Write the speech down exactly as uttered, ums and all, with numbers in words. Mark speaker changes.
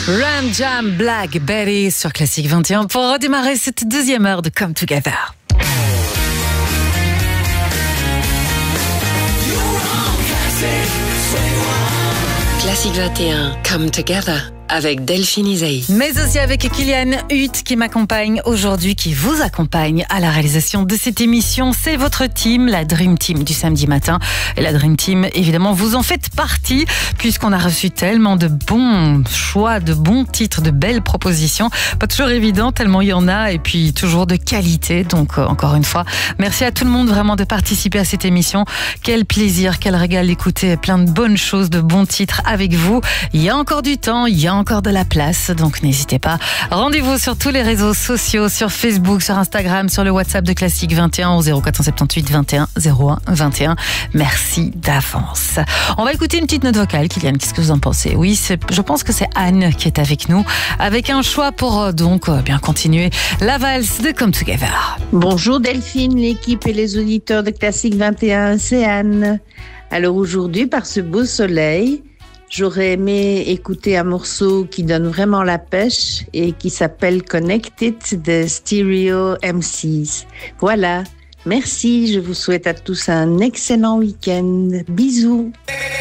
Speaker 1: Ram Jam Black Betty sur Classique vingt et un pour redémarrer cette deuxième heure de Come Together.
Speaker 2: Classique vingt et un, Come Together, avec Delphine Isaïe.
Speaker 1: Mais aussi avec Kylian Hutt qui m'accompagne aujourd'hui, qui vous accompagne à la réalisation de cette émission. C'est votre team, la Dream Team du samedi matin. Et la Dream Team, évidemment, vous en faites partie, puisqu'on a reçu tellement de bons choix, de bons titres, de belles propositions. Pas toujours évident, tellement il y en a, et puis toujours de qualité. Donc, euh, encore une fois, merci à tout le monde vraiment de participer à cette émission. Quel plaisir, quel régal d'écouter plein de bonnes choses, de bons titres avec vous. Il y a encore du temps, il y a encore de la place, donc n'hésitez pas. Rendez-vous sur tous les réseaux sociaux, sur Facebook, sur Instagram, sur le WhatsApp de Classique vingt et un au zéro quatre cent soixante-dix-huit vingt et un zéro un vingt et un. Merci d'avance. On va écouter une petite note vocale. Kylian, qu'est-ce que vous en pensez? Oui, c'est, je pense que c'est Anne qui est avec nous, avec un choix pour euh, donc euh, bien continuer la valse de Come Together.
Speaker 3: Bonjour Delphine, l'équipe et les auditeurs de Classique vingt et un, c'est Anne. Alors aujourd'hui, par ce beau soleil, j'aurais aimé écouter un morceau qui donne vraiment la pêche et qui s'appelle Connected de Stereo M Cs. Voilà, merci, je vous souhaite à tous un excellent week-end. Bisous.